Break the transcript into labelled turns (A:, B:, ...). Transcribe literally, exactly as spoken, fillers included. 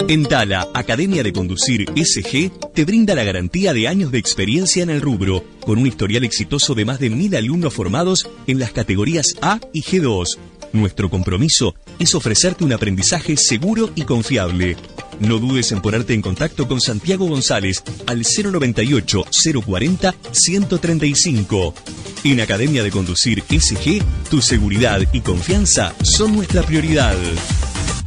A: En Tala, Academia de Conducir S G te brinda la garantía de años de experiencia en el rubro, con un historial exitoso de más de mil alumnos formados en las categorías A y G dos. Nuestro compromiso es ofrecerte un aprendizaje seguro y confiable. No dudes en ponerte en contacto con Santiago González al cero noventa y ocho, cero cuarenta, ciento treinta y cinco. En Academia de Conducir S G, tu seguridad y confianza son nuestra prioridad.